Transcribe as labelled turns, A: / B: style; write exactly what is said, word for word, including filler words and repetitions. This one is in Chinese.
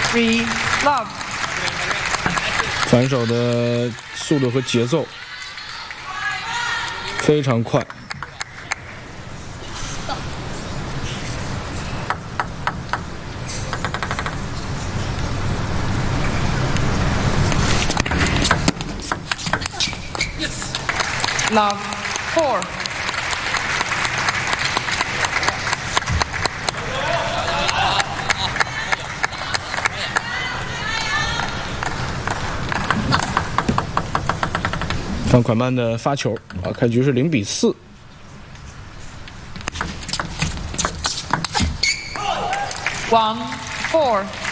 A: three love。
B: 反手的速度和节奏非常快。
A: Love four。
B: 范款曼的发球啊，开局是零比四。
A: One four。